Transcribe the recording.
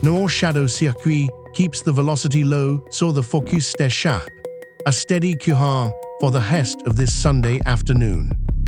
No shadow circuit keeps the velocity low, so the focus stays sharp. A steady current for the rest of this Sunday afternoon.